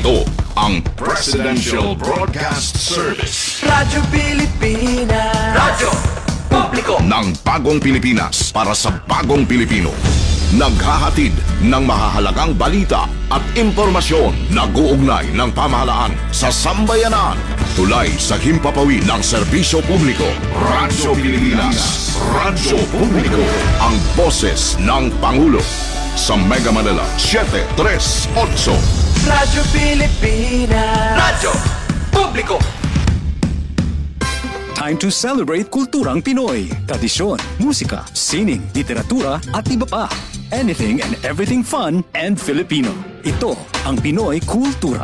Ito ang Presidential Broadcast Service. Radyo Pilipinas. Radyo Publiko ng bagong Pilipinas para sa bagong Pilipino. Naghahatid ng mahahalagang balita at impormasyon na guugnay ng pamahalaan sa sambayanan. Tulay sa himpapawid ng serbisyo publiko. Radyo Pilipinas. Radyo Publiko. Ang boses ng Pangulo. Sa Mega Manila 738. Radyo Pilipinas. Radyo Publiko. Time to celebrate kulturang Pinoy. Tradisyon, musika, sining, literatura at iba pa. Anything and everything fun and Filipino. Ito ang Pinoy Kultura.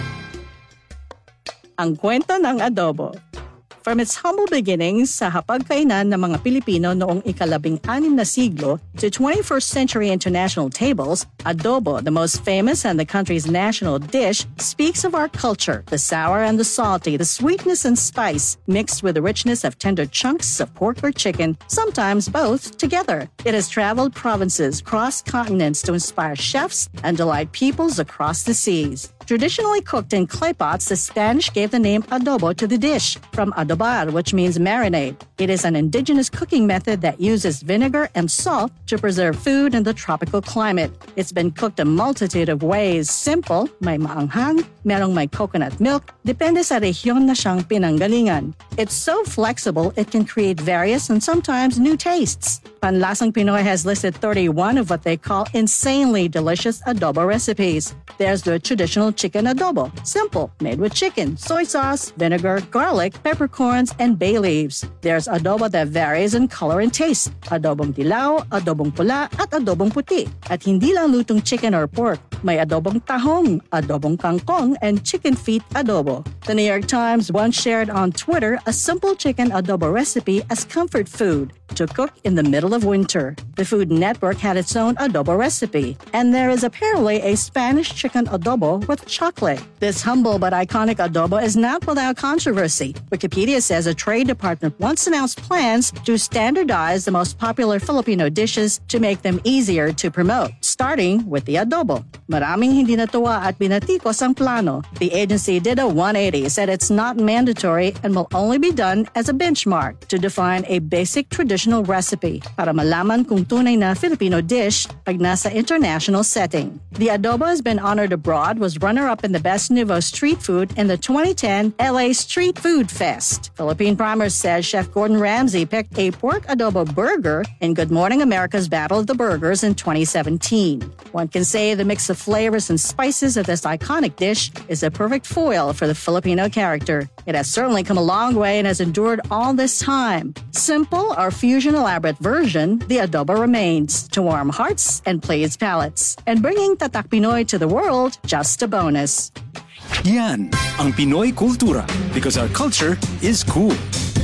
Ang kwento ng adobo. From its humble beginnings sa hapagkainan ng mga Pilipino noong ika-16 na siglo to 21st century international tables, adobo, the most famous and the country's national dish, speaks of our culture, the sour and the salty, the sweetness and spice, mixed with the richness of tender chunks of pork or chicken, sometimes both together. It has traveled provinces, crossed continents to inspire chefs and delight peoples across the seas. Traditionally cooked in clay pots, the Spanish gave the name adobo to the dish, from adobar, which means marinade. It is an indigenous cooking method that uses vinegar and salt to preserve food in the tropical climate. It's been cooked a multitude of ways. Simple, may maanghang, merong may coconut milk, depende sa rehiyon na siyang pinanggalingan. It's so flexible, it can create various and sometimes new tastes. Panlasang Pinoy has listed 31 of what they call insanely delicious adobo recipes. There's the traditional chicken adobo. Simple, made with chicken, soy sauce, vinegar, garlic, peppercorns, and bay leaves. There's adobo that varies in color and taste. Adobong dilaw, adobong pula, at adobong puti. At hindi lang lutong chicken or pork. May adobong tahong, adobong kangkong, and chicken feet adobo. The New York Times once shared on Twitter a simple chicken adobo recipe as comfort food to cook in the middle of winter. The Food Network had its own adobo recipe, and there is apparently a Spanish chicken adobo with chocolate. This humble but iconic adobo is not without controversy. Wikipedia says a trade department once announced plans to standardize the most popular Filipino dishes to make them easier to promote, starting with the adobo. Maraming hindi natuwa at binatikos ang plano. The agency did a 180, said it's not mandatory and will only be done as a benchmark to define a basic traditional recipe para malaman kung tunay na Filipino dish pag nasa international setting. The adobo has been honored abroad, was runner-up in the Best Nouveau Street Food in the 2010 LA Street Food Fest. Philippine Primers says Chef Gordon Ramsay picked a pork adobo burger in Good Morning America's Battle of the Burgers in 2017. One can say the mix of flavors and spices of this iconic dish is a perfect foil for the Filipino character. It has certainly come a long way and has endured all this time. Simple or fusion elaborate version, the adobo remains to warm hearts and please palates. And bringing Tatak Pinoy to the world, just a bonus. Yan ang Pinoy Kultura, because our culture is cool.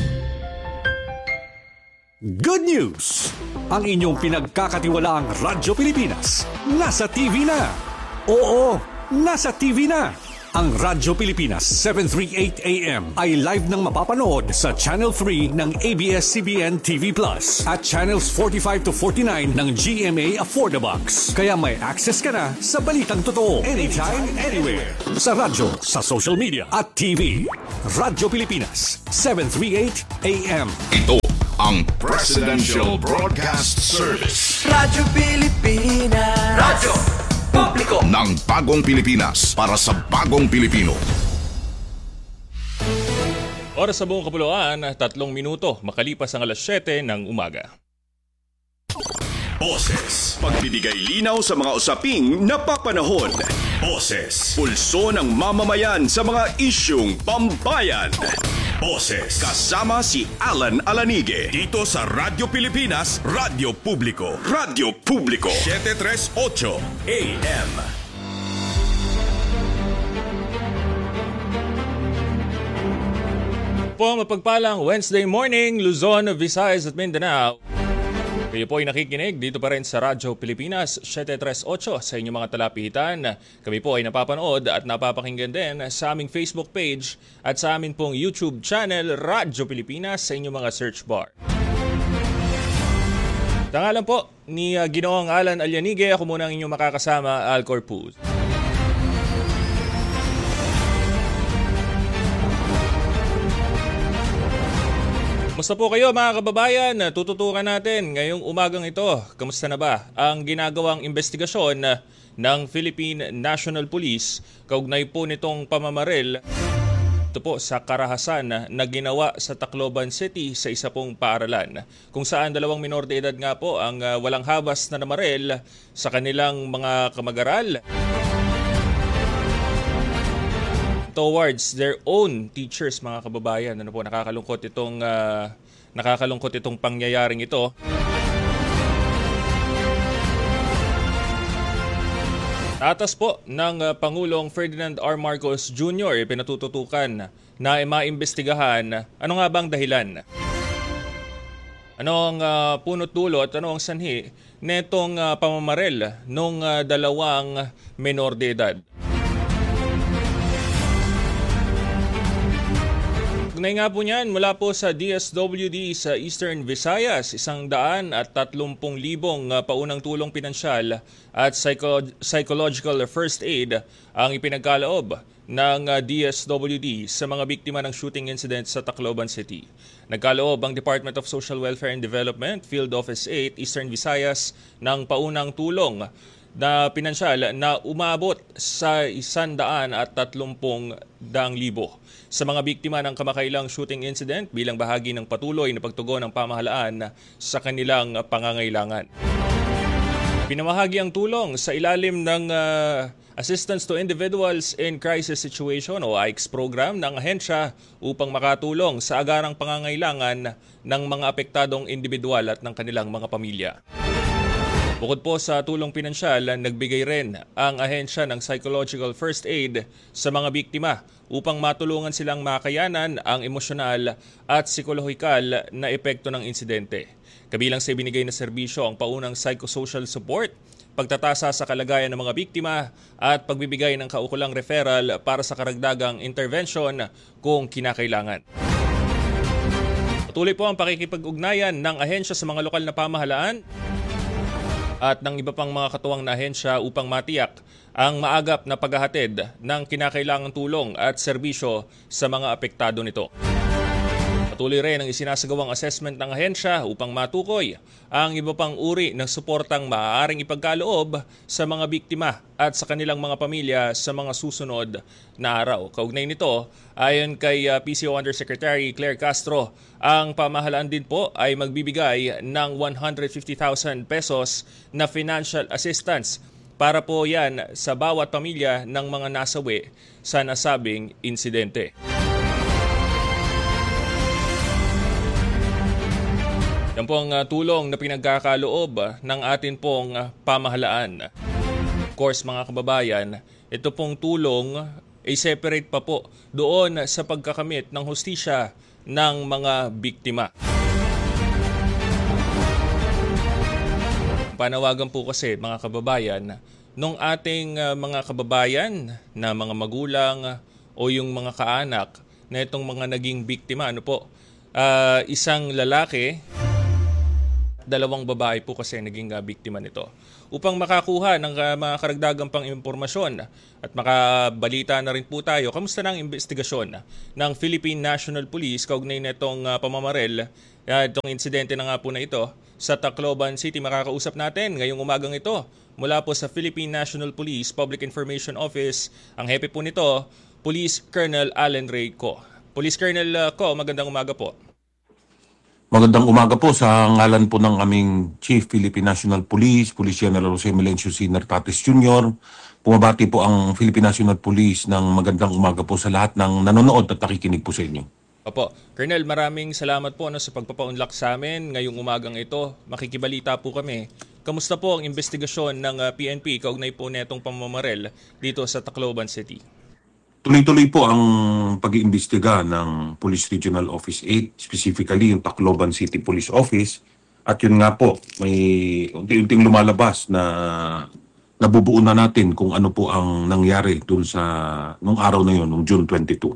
Good news! Ang inyong pinagkakatiwalaang Radyo Pilipinas nasa TV na. Oo, nasa TV na. Ang Radyo Pilipinas 738 AM ay live nang mapapanood sa Channel 3 ng ABS-CBN TV Plus at Channels 45 to 49 ng GMA Affordabox. Kaya may access ka na sa balitang totoo anytime, anywhere. Sa radyo, sa social media at TV. Radyo Pilipinas 738 AM. Ito ang Presidential Broadcast Service. Radyo Pilipinas. Radyo Publiko ng bagong Pilipinas para sa bagong Pilipino. Oras sa buong kapuluan, 3 minuto makalipas ang alas 7 ng umaga. Boses, pagbibigay linaw sa mga usaping napapanahon. Boses, pulso ng mamamayan sa mga isyung pambayan. Boses, kasama si Alan Alanige dito sa Radyo Pilipinas, Radyo Publiko. Radyo Publiko 738 AM. Po mapagpalang Wednesday morning, Luzon, Visayas at Mindanao. Kayo po ay nakikinig dito pa rin sa Radyo Pilipinas 738 sa inyong mga talapitan. Kami po ay napapanood at napapakinggan din sa aming Facebook page at sa amin pong YouTube channel Radyo Pilipinas sa inyong mga search bar. Tangalan po ni Ginoong Alan Alianige, ako muna ang inyong makakasama, Al Corpus. Kamusta po kayo mga kababayan? Tututukan natin ngayong umagang ito. Kamusta na ba ang ginagawang investigasyon ng Philippine National Police kaugnay po nitong pamamaril ito po sa karahasan na ginawa sa Tacloban City sa isa pong paaralan kung saan 2 minor de edad nga po ang walang habas na namaril sa kanilang mga kamag-aral towards their own teachers, mga kababayan. Ano po, nakakalungkot itong pangyayaring ito. Atas po ng Pangulong Ferdinand R. Marcos Jr. pinatututukan na maimbestigahan ano nga bang dahilan? Ano ang punot dulo at ano ang sanhi netong pamamaril nung 2 minor de edad? Tunay nga po niyan mula po sa DSWD sa Eastern Visayas, 130,000 paunang tulong pinansyal at psychological first aid ang ipinagkaloob ng DSWD sa mga biktima ng shooting incident sa Tacloban City. Nagkaloob ang Department of Social Welfare and Development, Field Office 8, Eastern Visayas ng paunang tulong na pinansyal na umabot sa 130,000 sa mga biktima ng kamakailang shooting incident bilang bahagi ng patuloy na pagtugon ng pamahalaan sa kanilang pangangailangan. Pinamahagi ang tulong sa ilalim ng Assistance to Individuals in Crisis Situation o AICS program ng ahensya upang makatulong sa agarang pangangailangan ng mga apektadong individual at ng kanilang mga pamilya. Bukod po sa tulong pinansyal, nagbigay rin ang ahensya ng psychological first aid sa mga biktima upang matulungan silang makayanan ang emosyonal at psikolohikal na epekto ng insidente. Kabilang sa ibinigay na serbisyo ang paunang psychosocial support, pagtatasa sa kalagayan ng mga biktima at pagbibigay ng kaukulang referral para sa karagdagang intervention kung kinakailangan. Patuloy po ang pakikipag-ugnayan ng ahensya sa mga lokal na pamahalaan at ng iba pang mga katuwang na ahensya upang matiyak ang maagap na paghahatid ng kinakailangang tulong at serbisyo sa mga apektado nito. Patuloy rin ang isinasagawang assessment ng ahensya upang matukoy ang iba pang uri ng suportang maaaring ipagkaloob sa mga biktima at sa kanilang mga pamilya sa mga susunod na araw. Kaugnay nito, ayon kay PCO Undersecretary Claire Castro, ang pamahalaan din po ay magbibigay ng 150,000 pesos na financial assistance para po yan sa bawat pamilya ng mga nasawi sa nasabing insidente. Yan po ang tulong na pinagkakaloob ng atin pong pamahalaan. Of course, mga kababayan, ito pong tulong ay separate pa po doon sa pagkakamit ng hustisya ng mga biktima. Panawagan po kasi, mga kababayan, nung ating mga kababayan na mga magulang o yung mga kaanak na itong mga naging biktima, isang lalaki, 2 babae po kasi naging biktima nito. Upang makakuha ng mga karagdagang pang impormasyon at makabalita na rin po tayo, kamusta na ang investigasyon ng Philippine National Police kaugnay na itong pamamaril, itong insidente na nga po na ito sa Tacloban City. Makakausap natin ngayong umagang ito mula po sa Philippine National Police Public Information Office. Ang hepe po nito, Police Colonel Allen Ray Co. Police Colonel Co, magandang umaga po. Magandang umaga po sa ngalan po ng aming Chief Philippine National Police, Police General Jose Melencio C. Nartates Jr. Pumabati po ang Philippine National Police ng magandang umaga po sa lahat ng nanonood at nakikinig po sa inyo. Opo. Colonel, maraming salamat po sa pagpapaunlak sa amin ngayong umagang ito. Makikibalita po kami. Kamusta po ang investigasyon ng PNP kaugnay po netong pamamaril dito sa Tacloban City? Tuloy-tuloy po ang pag-iimbestiga ng Police Regional Office 8, specifically yung Tacloban City Police Office. At yun nga po, may unti-unting lumalabas na nabubuo na natin kung ano po ang nangyari dun sa nung araw na yun, nung June 22.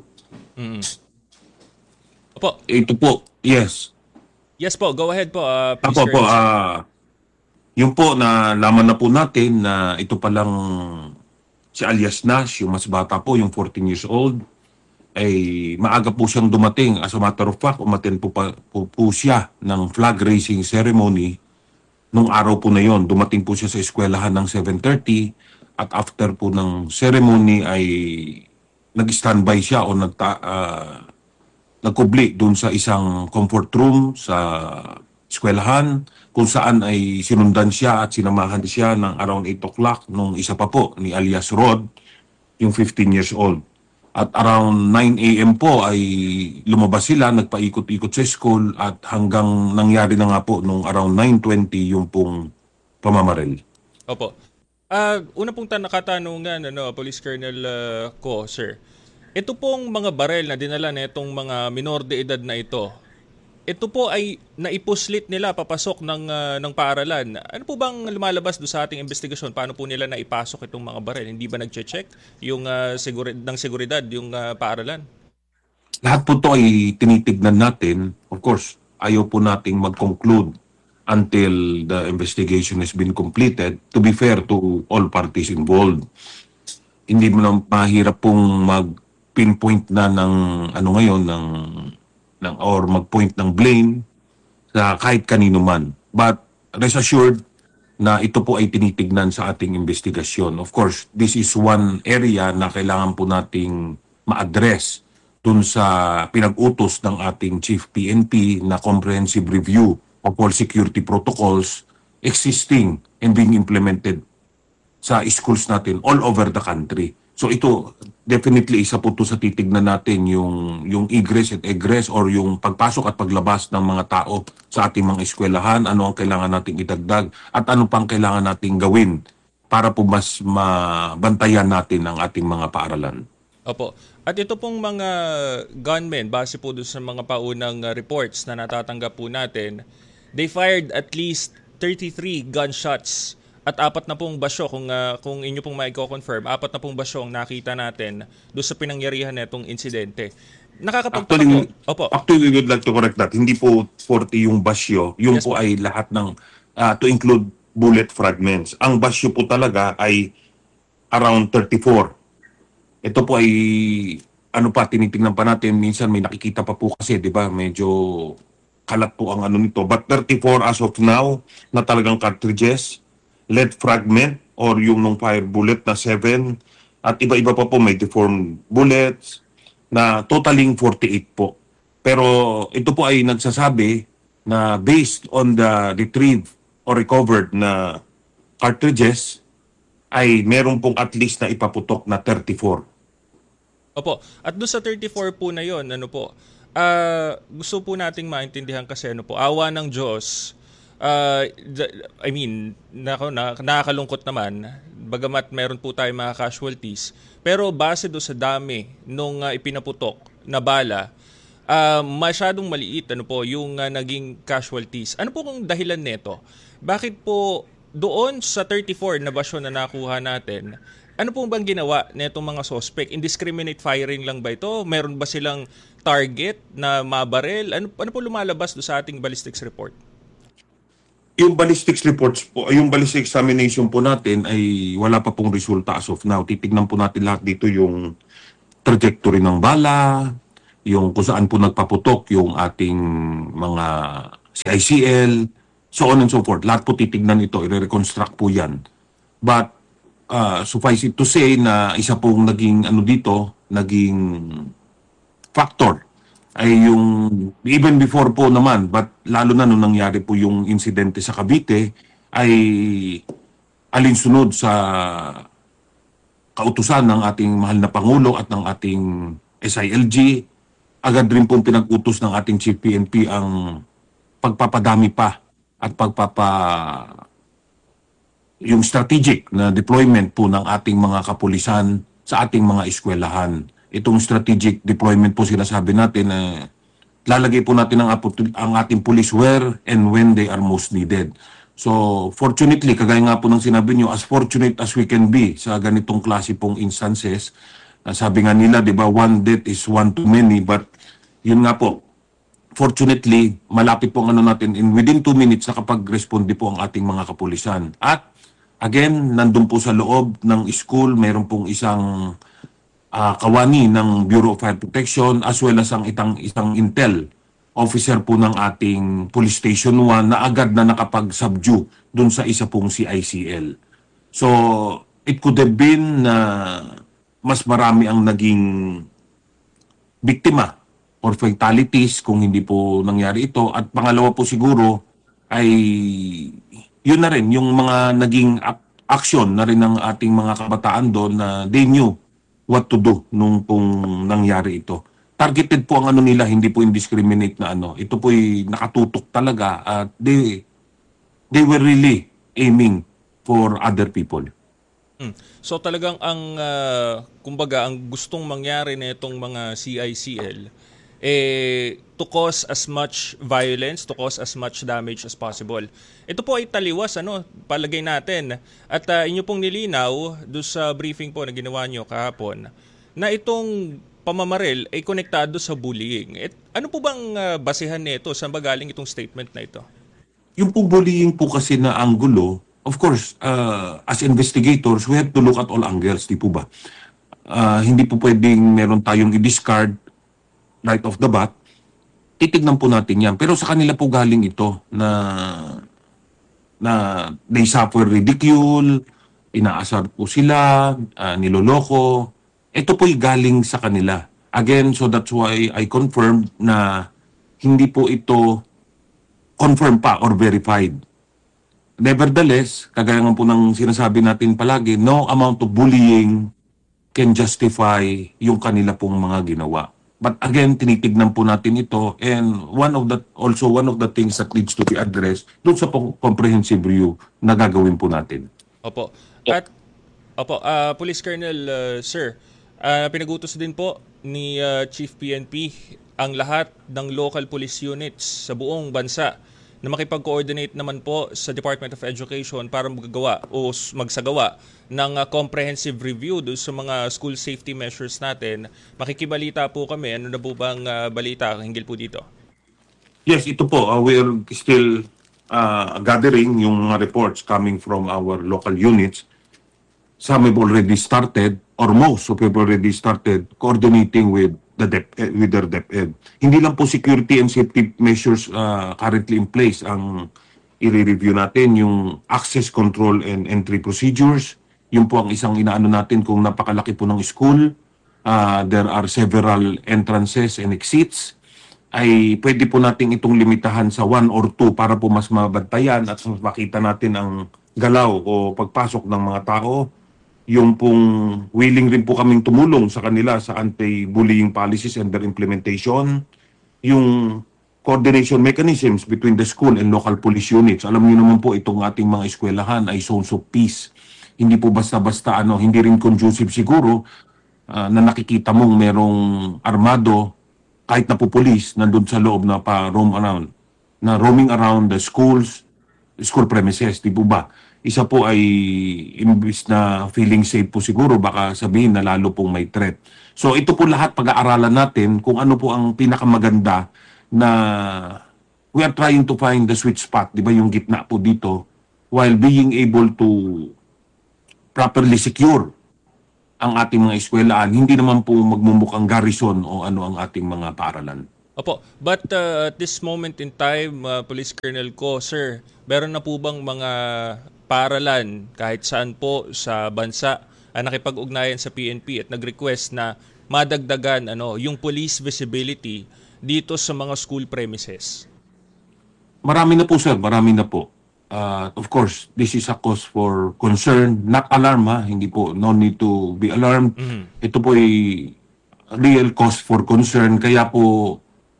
Opo. Ito po, yes. Yes po, go ahead po. Ako po, yun po na laman na po natin na ito palang si alias Nash, yung mas bata po, yung 14 years old, ay maaga po siyang dumating. As a matter of fact, umattend po siya ng flag raising ceremony nung araw po na yon. Dumating po siya sa eskwelahan ng 7:30 at after po ng ceremony ay nag-standby siya o nagkubli dun sa isang comfort room sa eskwelahan kung saan ay sinundan siya at sinamahan siya ng around 8 o'clock nung isa pa po ni alias Rod, yung 15 years old. At around 9 a.m. po ay lumabas sila, nagpaikot-ikot sa school at hanggang nangyari na nga po nung around 9:20 yung pong pamamaril. Opo. Una pong nakatanungan, Police Colonel ko, sir. Ito pong mga barel na dinala na itong mga minor de edad na ito po ay naipuslit nila papasok ng paaralan. Ano po bang lumalabas do sa ating investigasyon? Paano po nila naipasok itong mga barel? Hindi ba nag-check yung ng seguridad yung paaralan? Lahat po ito ay tinitignan natin. Of course, ayaw po nating mag-conclude until the investigation has been completed, to be fair to all parties involved. Hindi mo na mahirap pong mag-pinpoint na ng or mag-point ng blame sa kahit kanino man. But rest assured na ito po ay tinitignan sa ating investigasyon. Of course, this is one area na kailangan po nating ma-address dun sa pinag-utos ng ating Chief PNP na comprehensive review of all security protocols existing and being implemented sa schools natin all over the country. So ito, definitely isa po ito sa titignan natin yung ingress and egress or yung pagpasok at paglabas ng mga tao sa ating mga eskwelahan, ano ang kailangan nating idagdag at ano pang kailangan nating gawin para po mas mabantayan natin ang ating mga paaralan. Opo. At ito pong mga gunmen, base po doon sa mga paunang reports na natatanggap po natin, they fired at least 33 gunshots. At 4 na pong basyo, kung inyo pong maiko-confirm, 4 na pong basyo ang nakita natin doon sa pinangyarihan nitong insidente. Nakakapagtaka po. Opo. Actually, we would like to correct that. Hindi po 40 yung basyo. Yung Yes, po ay lahat ng, to include bullet fragments. Ang basyo po talaga ay around 34. Ito po ay, tinitingnan pa natin. Minsan may nakikita pa po kasi, di ba? Medyo kalat po ang nito. But 34 as of now, na talagang cartridges, lead fragment or yung nung fire bullet na 7 at iba-iba pa po may deformed bullets na totaling 48 po. Pero ito po ay nagsasabi na based on the retrieved or recovered na cartridges ay meron pong at least na ipaputok na 34. Opo. At doon sa 34 po na yon, gusto po nating maintindihan kasi awa ng Diyos. Nakakalungkot naman, bagamat meron po tayo mga casualties, pero base do sa dami nung ipinaputok na bala, masyadong maliit yung naging casualties. Ano po kung dahilan nito? Bakit po doon sa 34 na basyo na nakuha natin, ano po bang ginawa netong mga suspect? Indiscriminate firing lang ba ito? Meron ba silang target na mabarel? Ano po lumalabas do sa ating ballistics report? Yung ballistics reports po, yung ballistic examination po natin ay wala pa pong resulta as of now. Titignan po natin lahat dito yung trajectory ng bala, yung kung saan po nagpaputok yung ating mga CICL, so on and so forth. Lahat po titignan ito, i-reconstruct po yan. But suffice it to say na isa pong naging naging factor ay yung even before po naman, but lalo na nung nangyari po yung insidente sa Cavite ay alinsunod sa kautusan ng ating mahal na Pangulo at ng ating SILG. Agad rin pong pinag-utos ng ating Chief PNP ang pagpapadami pa at yung strategic na deployment po ng ating mga kapulisan sa ating mga eskwelahan. Itong strategic deployment po sinasabi natin na lalagay po natin ang ating police where and when they are most needed. So fortunately, kagaya nga po ng sinabi nyo, as fortunate as we can be sa ganitong klase pong instances, sabi nga nila, di ba, one death is one too many, but yun nga po, fortunately, malapit po ang natin, in within 2 minutes nakapag-responde po ang ating mga kapulisan. At again, nandun po sa loob ng school, mayroon pong isang kawani ng Bureau of Fire Protection as well as ang isang intel officer po ng ating Police Station 1 na agad na nakapag-subdue dun sa isa pong CICL. So, it could have been na mas marami ang naging biktima or fatalities kung hindi po nangyari ito. At pangalawa po siguro ay yun na rin, yung mga naging action na rin ng ating mga kabataan doon na they knew what to do nung pong nangyari ito. Targeted po ang ano nila, hindi po indiscriminate na ano. Ito po'y nakatutok talaga at they were really aiming for other people. So talagang ang kumbaga ang gustong mangyari na itong mga CICL to cause as much violence, to cause as much damage as possible. Ito po ay taliwas, palagay natin. At inyo pong nilinaw doon sa briefing po na ginawa nyo kahapon na itong pamamaril ay konektado sa bullying. Ano po bang basehan nito? Saan ba galing itong statement na ito? Yung po bullying po kasi na anggulo, of course, as investigators, we have to look at all angles, di po ba? Hindi po pwedeng meron tayong i-discard right off the bat. Titignan po natin yan. Pero sa kanila po galing ito na they suffer ridicule, inaasar po sila, niloloko. Ito po'y galing sa kanila. Again, so that's why I confirmed na hindi po ito confirmed pa or verified. Nevertheless, kagaya nga po ng sinasabi natin palagi, no amount of bullying can justify yung kanila pong mga ginawa. But again, tinitignan po natin ito and one of the things that needs to be addressed doon sa comprehensive review na gagawin po natin. Opo. At Police Colonel, sir, pinag-utos din po ni Chief PNP ang lahat ng local police units sa buong bansa na makipag-coordinate naman po sa Department of Education para magsagawa ng comprehensive review doon sa mga school safety measures natin. Makikibalita po kami. Ano na po bang balita hinggil po dito? Yes, ito po. We're still gathering yung mga reports coming from our local units. Some have already started, or most have already started coordinating with their DepEd. Hindi lang po security and safety measures currently in place ang i-review natin, yung access control and entry procedures. Yun po ang isang inaano natin kung napakalaki po ng school. There are several entrances and exits. Ay pwede po natin itong limitahan sa 1 or 2 para po mas mabantayan at mas makita natin ang galaw o pagpasok ng mga tao. Yung pong willing rin po kaming tumulong sa kanila sa anti-bullying policies and their implementation. Yung coordination mechanisms between the school and local police units. Alam niyo naman po itong ating mga eskwelahan ay zones of peace. Hindi po basta-basta hindi rin conducive siguro na nakikita mong merong armado kahit na po police nandun sa loob na roaming around the schools, school premises, di po ba? Isa po ay imbis na feeling safe po siguro, baka sabihin na lalo pong may threat. So ito po lahat pag-aaralan natin kung ano po ang pinakamaganda na we are trying to find the sweet spot, di ba yung gitna po dito, while being able to properly secure ang ating mga eskwelahan, hindi naman po magmumukhang garrison o ano ang ating mga paaralan. Opo, but at this moment in time, Police Colonel ko, sir, meron na po bang mga paaralan kahit saan po sa bansa nakipag-ugnayan sa PNP at nag-request na madagdagan yung police visibility dito sa mga school premises? Marami na po, sir, marami na po. Of course, this is a cause for concern, not alarm hindi po, no need to be alarmed. Ito po ay real cause for concern, kaya po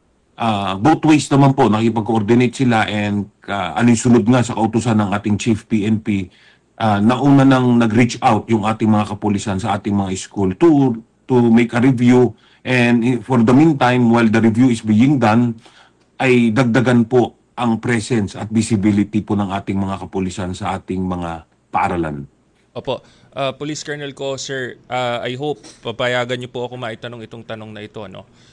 both ways naman po nakipag-coordinate sila and alinsunod nga sa kautusan ng ating Chief PNP, nauna nang nag-reach out yung ating mga kapulisan sa ating mga school to make a review, and for the meantime, while the review is being done, ay dagdagan po ang presence at visibility po ng ating mga kapulisan sa ating mga paaralan. Opo. Police Colonel ko, sir, I hope papayagan niyo po ako maitanong itong tanong na ito.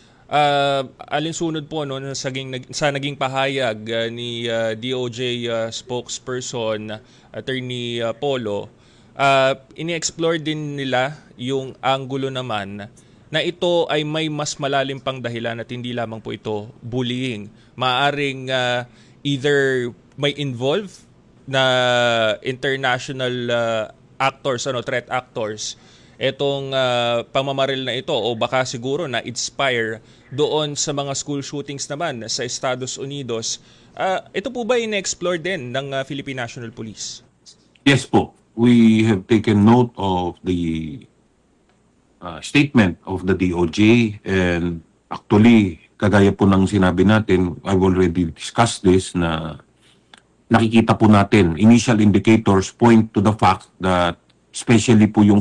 Alinsunod po sa naging pahayag ni DOJ spokesperson Attorney Polo, ini-explore din nila yung angulo naman na ito ay may mas malalim pang dahilan at hindi lamang po ito bullying. Maaring either may involve na international actors, threat actors, itong pamamaril na ito o baka siguro na inspire doon sa mga school shootings naman sa Estados Unidos. Ito po ba in-explore din ng Philippine National Police? Yes po. We have taken note of the statement of the DOJ, and actually, kagaya po ng sinabi natin, I've already discussed this, na nakikita po natin, initial indicators point to the fact that especially po yung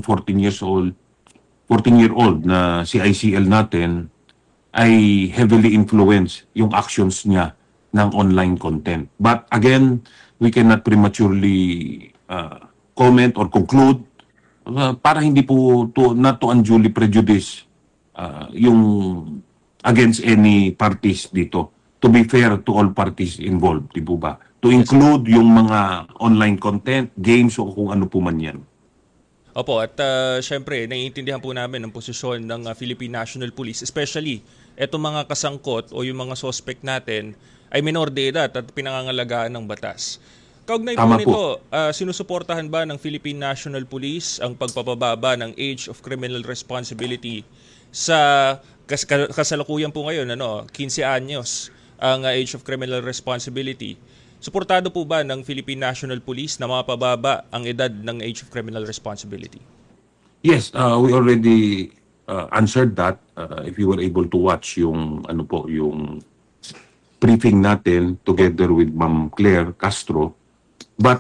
14-year-old na si ICL natin ay heavily influenced yung actions niya ng online content. But again, we cannot prematurely comment or conclude para hindi po not to unduly prejudice yung against any parties dito. To be fair to all parties involved, di po ba? To include yung mga online content, games o kung ano po man yan. Opo, at syempre, naiintindihan po namin ang posisyon ng Philippine National Police, especially etong mga kasangkot o yung mga suspect natin ay minor de edad at pinangangalagaan ng batas. Kaugnay po nito, sinusuportahan ba ng Philippine National Police ang pagpapababa ng age of criminal responsibility sa kasalukuyan po ngayon, 15 anyos ang age of criminal responsibility? Suportado po ba ng Philippine National Police na mapababa ang edad ng age of criminal responsibility? Yes, we already answered that. If you were able to watch yung yung briefing natin together with Ma'am Claire Castro. But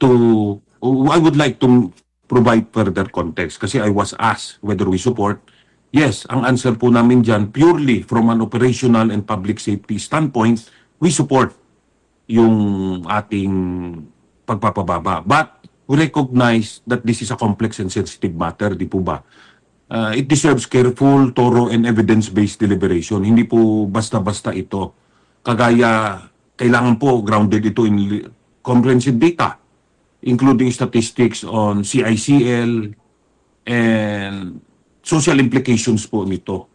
I would like to provide further context kasi I was asked whether we support. Yes, ang answer po namin dyan, purely from an operational and public safety standpoint, we support yung ating pagpapababa. But we recognize that this is a complex and sensitive matter, di po ba? It deserves careful, thorough, and evidence-based deliberation. Hindi po basta-basta ito. Kagaya, kailangan po grounded ito in comprehensive data, including statistics on CICL and social implications po nito.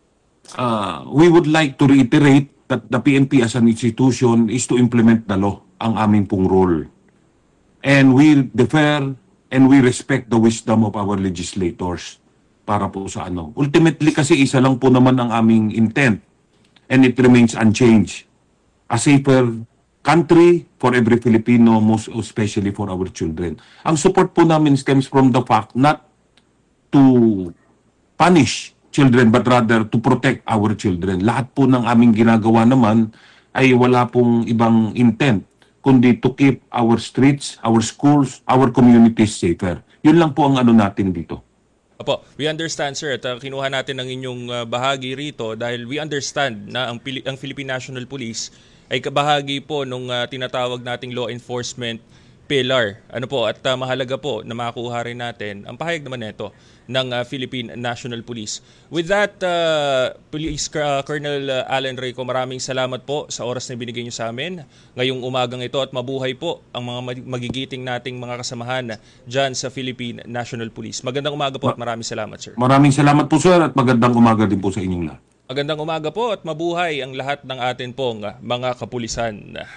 We would like to reiterate that the PNP as an institution is to implement the law, ang aming pong role. And we defer and we respect the wisdom of our legislators para po sa Ultimately kasi isa lang po naman ang aming intent and it remains unchanged. A safer country for every Filipino, most especially for our children. Ang support po namin stems from the fact not to punish children but rather to protect our children. Lahat po ng aming ginagawa naman ay wala pong ibang intent kundi to keep our streets, our schools, our communities safer. Yun lang po ang natin dito. Opo, we understand sir at kinuha natin ang inyong bahagi rito dahil we understand na ang Philippine National Police ay kabahagi po nung tinatawag nating law enforcement pillar. At mahalaga po na makuha rin natin ang pahayag naman nito ng Philippine National Police. With that, Police Colonel Allen Reyco, maraming salamat po sa oras na binigay niyo sa amin ngayong umagang ito at mabuhay po ang mga magigiting nating mga kasamahan dyan sa Philippine National Police. Magandang umaga po at maraming salamat, sir. Maraming salamat po, sir, at magandang umaga din po sa inyong lahat. Magandang umaga po at mabuhay ang lahat ng atin pong mga kapulisan.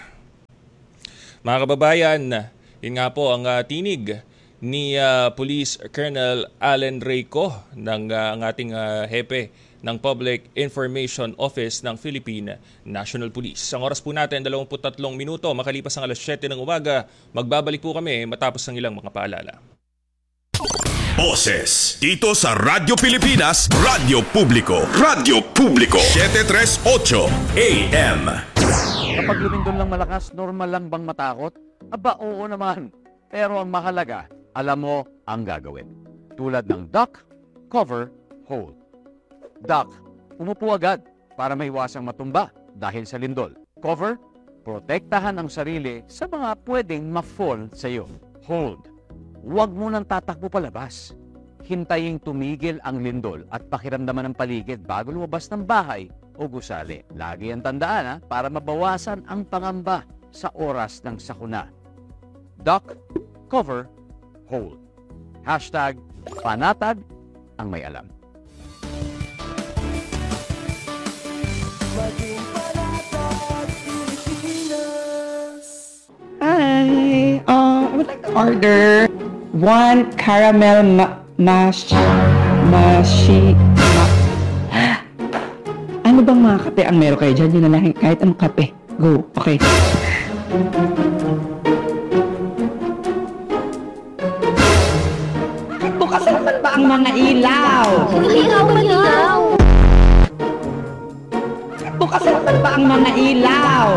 Mga kababayan, yun nga po ang tinig ni Police Colonel Allen Reyco ng ang ating hepe ng Public Information Office ng Philippine National Police. Ang oras po natin 23 minuto makalipas ang alas 7 ng umaga. Magbabalik po kami matapos ng ilang mga paalala. Boses dito sa Radyo Pilipinas, Radyo Publiko. Radyo Publiko 738 AM. Kapag lumindol lang malakas, normal lang bang matakot? Aba, oo naman. Pero ang mahalaga, alam mo ang gagawin. Tulad ng duck, cover, hold. Duck, umupo agad para maiwasang matumba dahil sa lindol. Cover, protektahan ang sarili sa mga pwedeng ma-fall sa iyo. Hold, huwag mo nang tatakbo palabas. Hintayin tumigil ang lindol at pakiramdaman ng paligid bago lumabas ng bahay o gusali. Lagi ang tandaan para mabawasan ang pangamba sa oras ng sakuna. Duck, cover, hold. #panatag ang may alam. Hi, I would like to order one caramel Ano bang mga kape ang meron kayo dyan? Yun na lang, kahit anong kape. Go, okay. Bukas naman ba ang mga ilaw? Bukas naman ba ang mga ilaw?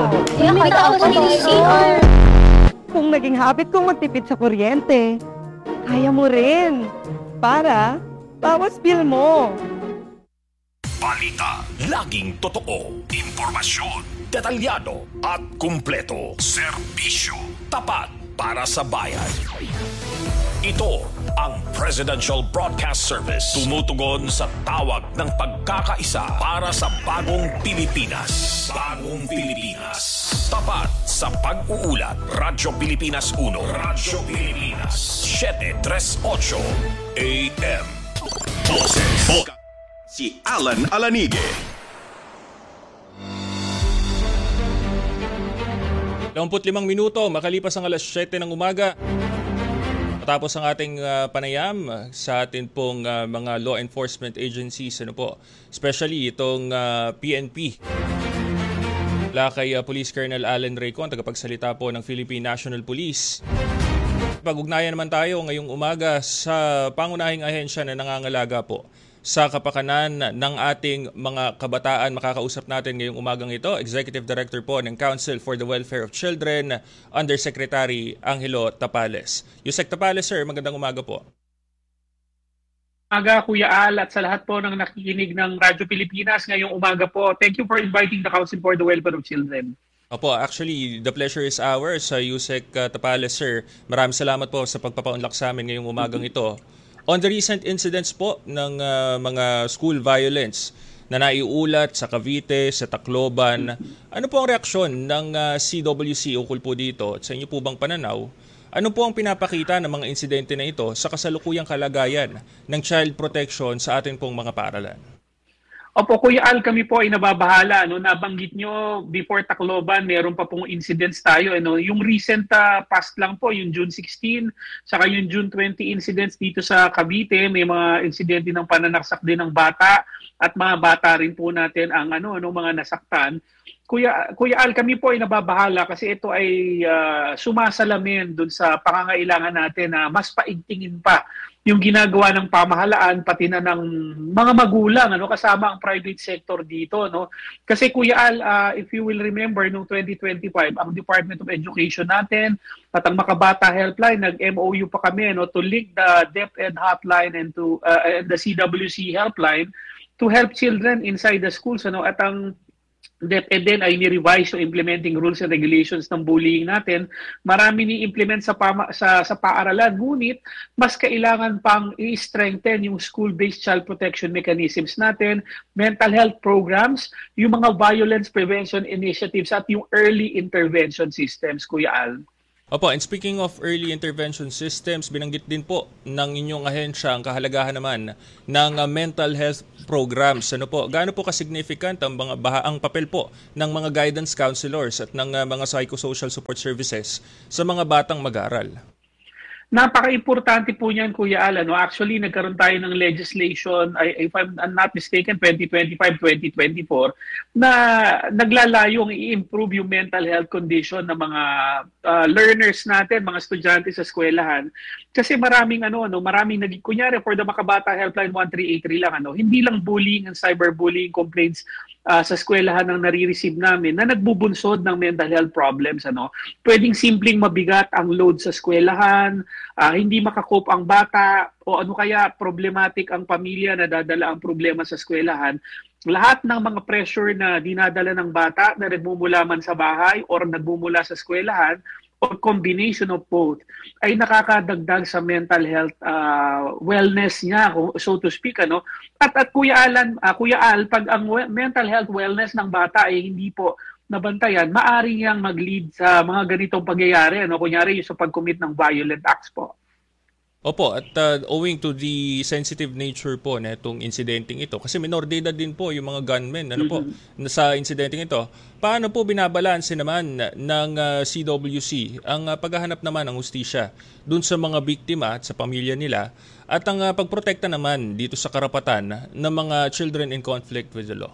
Kung naging habit kong magtipid sa kuryente, kaya mo rin. Para bawas bill mo. Balita, laging totoo. Impormasyon, detalyado at kumpleto. Serbisyo, tapat para sa bayan. Ito ang Presidential Broadcast Service. Tumutugon sa tawag ng pagkakaisa para sa bagong Pilipinas. Bagong Pilipinas. Tapat sa pag-uulat. Radyo Pilipinas 1. Radyo Pilipinas 738 AM. Boses. Si Alan Alanige. 25 minuto, makalipas ang alas 7 ng umaga. Matapos ang ating panayam sa atin pong mga law enforcement agencies, especially itong PNP. Mula kay Police Colonel Allen Raycon, tagapagsalita po ng Philippine National Police. Pag-ugnayan naman tayo ngayong umaga sa pangunahing ahensya na nangangalaga po sa kapakanan ng ating mga kabataan. Makakausap natin ngayong umagang ito, Executive Director po ng Council for the Welfare of Children, Undersecretary Angelo Tapales. Yusek Tapales, sir, magandang umaga po. Umaga, Kuya Al, at sa lahat po ng nakikinig ng Radyo Pilipinas ngayong umaga po. Thank you for inviting the Council for the Welfare of Children. Opo, actually, the pleasure is ours, Yusek Tapales, sir. Maraming salamat po sa pagpapaunlak sa amin ngayong umagang ito. On the recent incidents po ng mga school violence na naiulat sa Cavite, sa Tacloban, ano po ang reaksyon ng CWC ukol po dito? At sa inyo po bang pananaw, ano po ang pinapakita ng mga insidente na ito sa kasalukuyang kalagayan ng child protection sa atin pong mga paaralan? Opo, Kuya Al, kami po ay nababahala. Nabanggit nyo, before Tacloban, meron pa pong incidents tayo. Yung recent past lang po, yung June 16, saka yung June 20 incidents dito sa Cavite, may mga insidente ng pananaksak din ng bata at mga bata rin po natin ang mga nasaktan. Kuya Al, kami po ay nababahala kasi ito ay sumasalamin dun sa pangangailangan natin na mas paigtingin pa yung ginagawa ng pamahalaan pati na ng mga magulang kasama ang private sector dito kasi Kuya Al, if you will remember noong 2025 ang Department of Education natin at ang Makabata Helpline nag-MOU pa kami to link the DepEd hotline and to the CWC helpline to help children inside the schools at ang DepEd din ay ni-revise yung implementing rules and regulations ng bullying natin. Marami ni-implement sa paaralan, ngunit mas kailangan pang i-strengthen yung school-based child protection mechanisms natin, mental health programs, yung mga violence prevention initiatives at yung early intervention systems, Kuya Al. Opo, and speaking of early intervention systems, binanggit din po ng inyong ahensya ang kahalagahan naman ng mental health programs. Gaano po ka-significant ang papel po ng mga guidance counselors at ng mga psychosocial support services sa mga batang mag-aaral? Napaka-importante po niyan, Kuya Al. Actually, nagkaroon tayo ng legislation, if I'm not mistaken, 2025-2024, na naglalayong i-improve yung mental health condition ng mga learners natin, mga estudyante sa eskwelahan. Kasi maraming kunyari for the Makabata Helpline 1383 lang, hindi lang bullying and cyberbullying complaints sa eskwelahan ang nare-receive namin na nagbubunsod ng mental health problems. Pwedeng simpleng mabigat ang load sa eskwelahan, hindi makakope ang bata, o kaya problematic ang pamilya na dadala ang problema sa eskwelahan. Lahat ng mga pressure na dinadala ng bata na nagmumula man sa bahay or nagmumula sa eskwelahan, or combination of both, ay nakakadagdag sa mental health wellness niya, so to speak. At Kuya Al, pag ang mental health wellness ng bata ay hindi po nabantayan, maaari niyang mag-lead sa mga ganitong pangyayari. Kunyari yung sa pag-commit ng violent acts po. Opo, at owing to the sensitive nature po na itong insidenteng ito, kasi minor de edad din po yung mga gunmen sa insidenteng ito, paano po binabalanse naman ng CWC ang paghahanap naman ng hustisya dun sa mga biktima at sa pamilya nila at ang pagprotekta naman dito sa karapatan ng mga children in conflict with the law?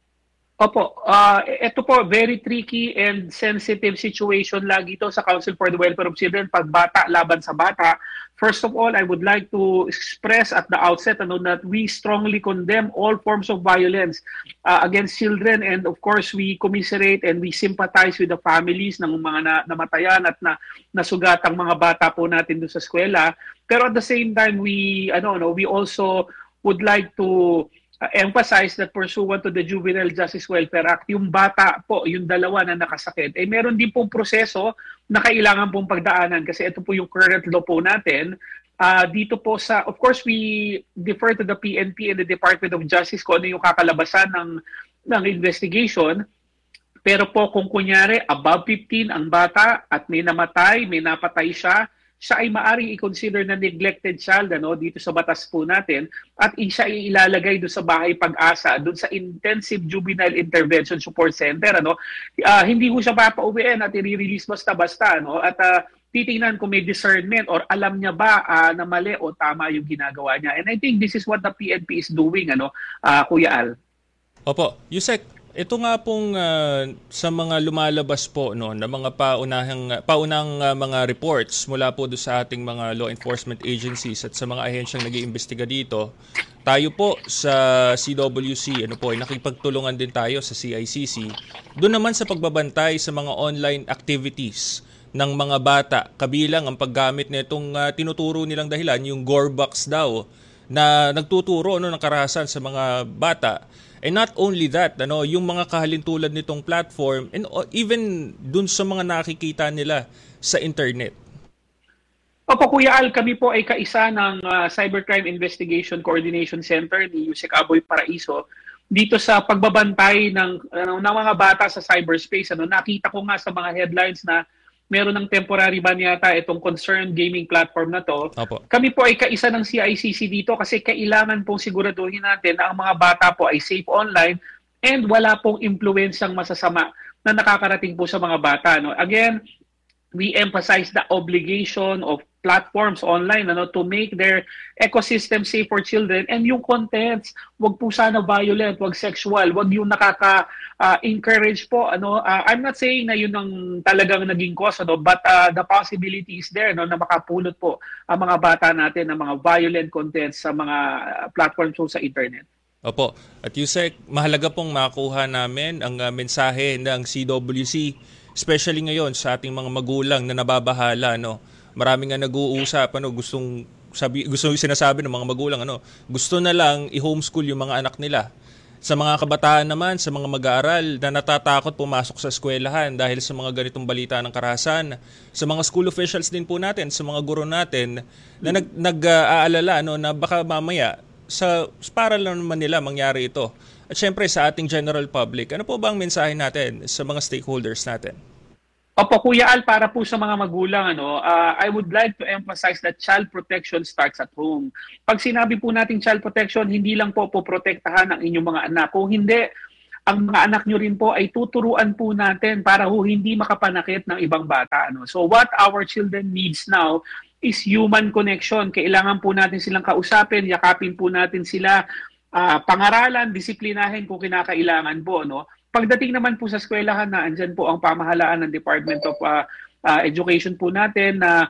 Opo, ito po, very tricky and sensitive situation lagi ito sa Council for the Welfare of Children pag bata laban sa bata. First of all, I would like to express at the outset that we strongly condemn all forms of violence against children, and of course, we commiserate and we sympathize with the families ng mga namatayan at nasugatang mga bata po natin doon sa eskwela. Pero at the same time, we also would like to emphasize that pursuant to the Juvenile Justice Welfare Act, yung bata po, yung dalawa na nakasakit, meron din pong proseso na kailangan pong pagdaanan kasi ito po yung current law po natin. Dito po of course, we defer to the PNP and the Department of Justice kung ano yung kakalabasan ng investigation. Pero po kung kunyari above 15 ang bata at may namatay, may napatay siya ay maaring i-consider na neglected child dito sa batas po natin at siya ay ilalagay doon sa Bahay Pag-asa, doon sa Intensive Juvenile Intervention Support Center. Hindi ko siya papauwiin at i-release basta-basta. At titingnan kung may discernment or alam niya ba na mali o tama yung ginagawa niya. And I think this is what the PNP is doing, Kuya Al. Opo. Yusek, ito nga pong sa mga lumalabas po na mga paunang mga reports mula po doon sa ating mga law enforcement agencies at sa mga ahensyang nag-iimbestiga dito, tayo po sa CWC nakipagtulungan din tayo sa CICC. Doon naman sa pagbabantay sa mga online activities ng mga bata, kabilang ang paggamit nitong tinuturo nilang dahilan, yung gore box daw, na nagtuturo ng karahasan sa mga bata. And not only that, yung mga kahalintulad nitong platform and even dun sa mga nakikita nila sa internet. Opo, Kuya Al, kami po ay kaisa ng Cybercrime Investigation Coordination Center ni Yusek Aboy Paraiso dito sa pagbabantay ng mga bata sa cyberspace. Nakita ko nga sa mga headlines na meron ng temporary ban yata itong concerned gaming platform na to. Opo. Kami po ay kaisa ng CICC dito kasi kailangan pong siguraduhin natin na ang mga bata po ay safe online and wala pong impluwensyang masasama na nakakarating po sa mga bata. Again, we emphasize the obligation of platforms online to make their ecosystem safe for children, and yung contents, wag po sana violent, wag sexual, wag yung nakaka-encourage po. I'm not saying na yun ang talagang naging cause, but the possibility is there na makapulot po ang mga bata natin ng mga violent contents sa mga platforms po sa internet. Opo. At Yusek, mahalaga pong makuha namin ang mensahe ng CWC, especially ngayon sa ating mga magulang na nababahala. Maraming nga nag-uusap, gustong sinasabi ng mga magulang, gusto na lang i-homeschool yung mga anak nila. Sa mga kabataan naman, sa mga mag-aaral na natatakot pumasok sa eskwelahan dahil sa mga ganitong balita ng karahasan. Sa mga school officials din po natin, sa mga guro natin na nag-aalala na baka mamaya para lang naman nila mangyari ito. At syempre sa ating general public, ano po ba ang mensahe natin sa mga stakeholders natin? Opo, Kuya Al, para po sa mga magulang, I would like to emphasize that child protection starts at home. Pag sinabi po natin child protection, hindi lang po protektahan ang inyong mga anak. Kung hindi, ang mga anak nyo rin po ay tuturuan po natin para hindi makapanakit ng ibang bata. So what our children needs now is human connection. Kailangan po natin silang kausapin, yakapin po natin sila, pangaralan, disiplinahin kung kinakailangan po. Pagdating naman po sa eskwelahan na andyan po ang pamahalaan ng Department of Education po natin na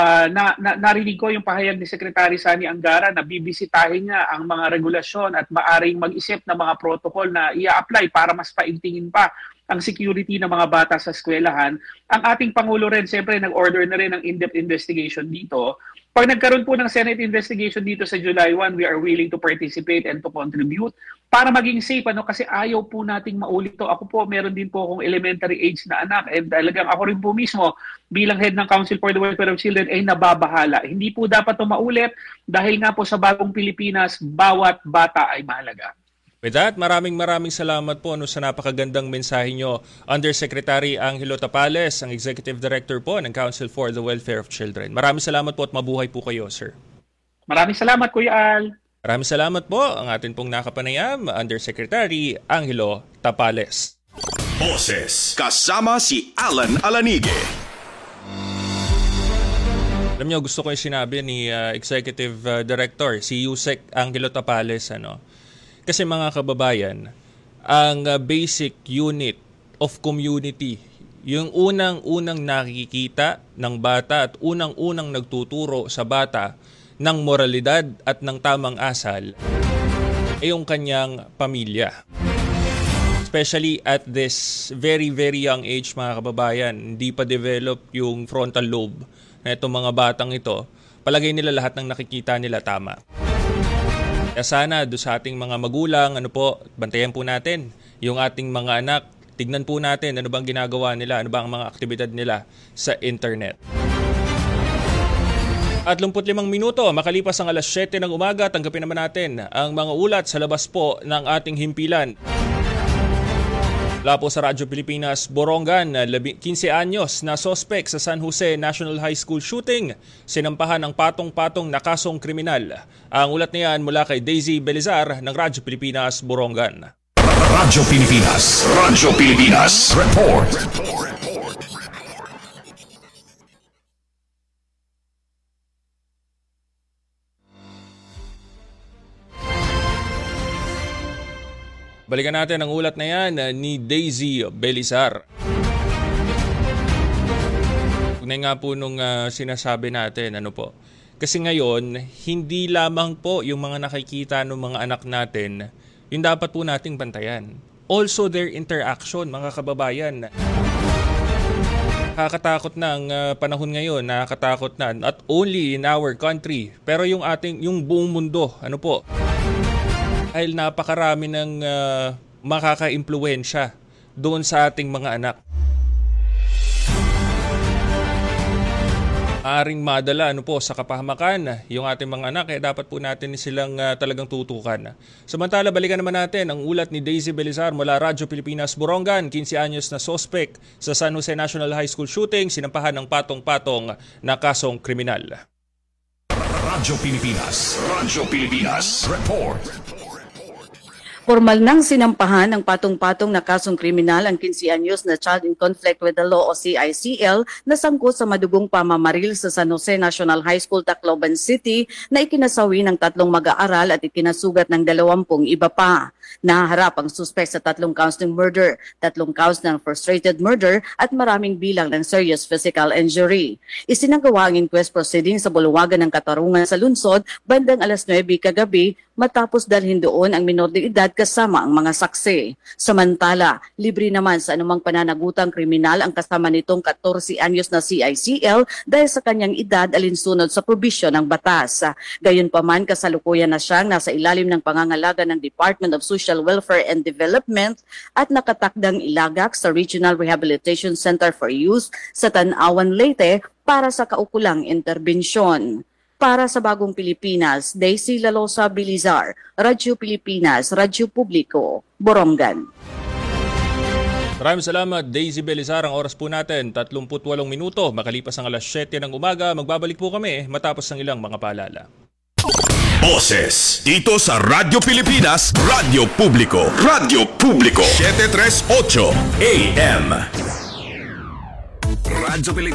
narinig ko yung pahayag ni Secretary Sani Angara na bibisitahin niya ang mga regulasyon at maaring mag-isip ng mga protocol na i-apply para mas paintingin pa ang security ng mga bata sa eskwelahan. Ang ating Pangulo rin, siyempre, nag-order na rin ng in-depth investigation dito. Pag nagkaroon po ng Senate investigation dito sa July 1, we are willing to participate and to contribute para maging safe. Kasi ayaw po nating maulit to. Ako po, meron din po akong elementary age na anak. And talagang ako rin po mismo, bilang head ng Council for the Welfare of Children, ay nababahala. Hindi po dapat ito maulit dahil nga po sa bagong Pilipinas, bawat bata ay mahalaga. With that, maraming salamat po sa napakagandang mensahe nyo. Undersecretary Angelo Tapales, ang Executive Director po ng Council for the Welfare of Children. Maraming salamat po at mabuhay po kayo, sir. Maraming salamat, Kuya Al. Maraming salamat po ang atin pong nakapanayam, Undersecretary Angelo Tapales. Boses kasama si Alan Alanige. Alam niyo, gusto ko yung sinabi ni Executive Director, si Yusek Angelo Tapales, Kasi mga kababayan, ang basic unit of community, yung unang-unang nakikita ng bata at unang-unang nagtuturo sa bata ng moralidad at ng tamang asal ay yung kanyang pamilya. Especially at this very, very young age, mga kababayan, hindi pa develop yung frontal lobe na itong mga batang ito. Palagay nila lahat ng nakikita nila tama. Kaya sana do sa ating mga magulang, bantayan po natin yung ating mga anak. Tignan po natin ano bang ginagawa nila, ano bang mga aktibidad nila sa internet. At 25 minuto, makalipas ang alas 7 ng umaga, tanggapin naman natin ang mga ulat sa labas po ng ating himpilan. Mula po sa Radyo Pilipinas, Borongan, 15 anyos na sospek sa San Jose National High School shooting, sinampahan ng patong-patong na kasong kriminal. Ang ulat na yan mula kay Daisy Belizar ng Radyo Pilipinas, Borongan. Radyo Pilipinas, report. Balikan natin ang ulat na yan ni Daisy Belizar. Tunay nga po nung sinasabi natin, Kasi ngayon, hindi lamang po yung mga nakikita ng mga anak natin, yung dapat po nating bantayan. Also their interaction, mga kababayan. Nakakatakot na ang panahon ngayon, nakakatakot na. Not only in our country, pero yung buong mundo, dahil napakarami ng makaka-impluwensya doon sa ating mga anak. Maaring madala sa kapahamakan yung ating mga anak, kaya dapat po natin silang talagang tutukan. Samantala, balikan naman natin ang ulat ni Daisy Belizar mula Radyo Pilipinas, Borongan. 15 anyos na sospek sa San Jose National High School shooting, sinampahan ng patong-patong na kasong kriminal. Radyo Pilipinas, report. Formal nang sinampahan ng patong-patong na kasong kriminal ang 15 anyos na Child in Conflict with the Law o CICL na sangkot sa madugong pamamaril sa San Jose National High School, Tacloban City na ikinasawi ng 3 mag-aaral at ikinasugat ng 20 iba pa. Nahaharap ang suspect sa 3 counts ng murder, 3 counts ng frustrated murder at maraming bilang ng serious physical injury. Isinagawa ang inquest proceeding sa bulwagan ng Katarungan sa lungsod bandang alas 9 kagabi matapos dalhin doon ang minor de edad kasama ang mga saksi. Samantala, libre naman sa anumang pananagutang kriminal ang kasama nitong 14 anyos na CICL dahil sa kanyang edad alinsunod sa probisyon ng batas. Gayunpaman, kasalukuyan na siyang nasa ilalim ng pangangalaga ng Department of Social Welfare and Development at nakatakdang ilagak sa Regional Rehabilitation Center for Youth sa Tanawan, Leyte para sa kaukulang interbensyon. Para sa Bagong Pilipinas, Daisy Lalosa Belizar, Radyo Pilipinas, Radyo Publiko, Borongan. Maraming salamat, Daisy Belizar. Ang oras po natin, 38 minuto. Makalipas ang alas 7 ng umaga, magbabalik po kami matapos ng ilang mga paalala. Boses dito sa Radyo Pilipinas, Radyo Publiko. Radyo Publiko, 738 AM. Radyo Pilipinas.